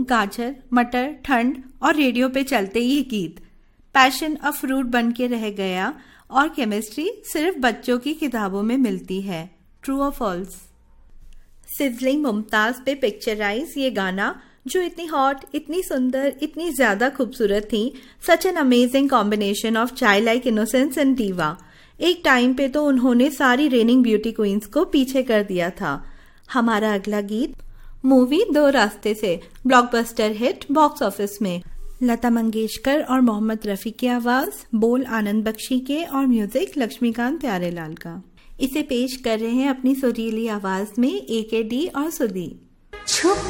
गाजर, मटर, ठंड और रेडियो पे चलते ये गीत। पैशन अ फ्रूट बन के रह गया और केमिस्ट्री सिर्फ बच्चों की किताबों में मिलती है। ट्रू और फॉल्स? सिजलिंग मुमताज पे पिक्चराइज ये गाना जो इतनी हॉट, इतनी सुंदर, इतनी ज्यादा खूबसूरत थी। Such an amazing combination of child like innocence and diva. एक टाइम पे तो उन्होंने सारी रेनिंग ब्यूटी क्वींस को पीछे कर दिया था। हमारा अगला गीत मूवी दो रास्ते से, ब्लॉकबस्टर हिट बॉक्स ऑफिस में। लता मंगेशकर और मोहम्मद रफी की आवाज, बोल आनंद बख्शी के और म्यूजिक लक्ष्मीकांत प्यारेलाल का। इसे पेश कर रहे हैं अपनी सुरीली आवाज में AKD और सुदीप।